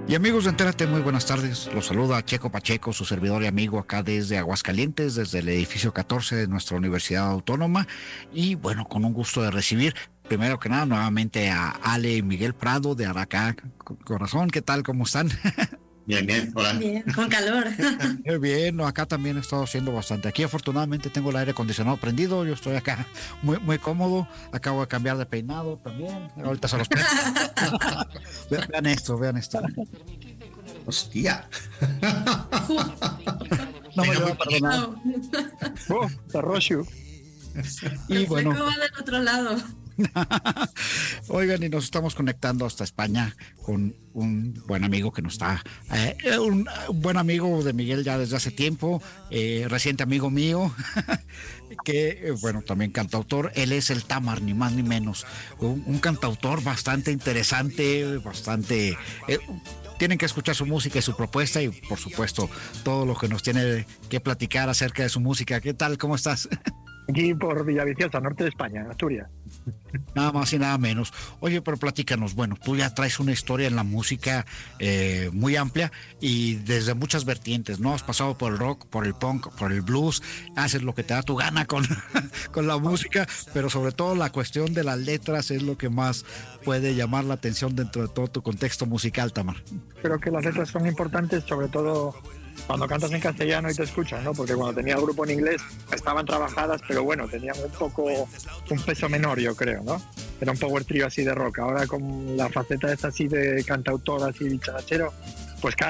Y amigos de Entérate, muy buenas tardes. Los saluda Checo Pacheco, su servidor y amigo acá desde Aguascalientes, desde el edificio 14 de nuestra Universidad Autónoma. Y bueno, con un gusto de recibir, primero que nada, nuevamente a Ale y Miguel Prado de Aracá Corazón. ¿Qué tal? ¿Cómo están? Bien, bien, hola. Bien, con calor. Bien, no, acá también he estado haciendo bastante. Aquí afortunadamente tengo el aire acondicionado prendido, yo estoy acá muy cómodo, acabo de cambiar de peinado también, ahorita se los vean esto. Hostia. No me lo voy a perdonar. Tarrocho. Y bueno, va del otro lado. oigan, y nos estamos conectando hasta España con un buen amigo que nos está, un buen amigo de Miguel ya desde hace tiempo, reciente amigo mío, que bueno, también cantautor. Él es el Tamar, ni más ni menos, un cantautor bastante interesante, bastante... tienen que escuchar su música y su propuesta y por supuesto todo lo que nos tiene que platicar acerca de su música. ¿Qué tal? ¿Cómo estás? Aquí por Villaviciosa, norte de España, Asturias. Nada más y nada menos. Oye, pero platícanos, bueno, tú ya traes una historia en la música muy amplia y desde muchas vertientes, ¿no? Has pasado por el rock, por el punk, por el blues, haces lo que te da tu gana con la música, pero sobre todo la cuestión de las letras es lo que más puede llamar la atención dentro de todo tu contexto musical, Tamar. Creo que las letras son importantes, sobre todo cuando cantas en castellano y te escuchan, ¿no? Porque cuando tenía el grupo en inglés estaban trabajadas, pero bueno, tenían un peso menor, yo creo, ¿no? Era un power trio así de rock. Ahora con la faceta esta así de cantautor, así dicharachero, pues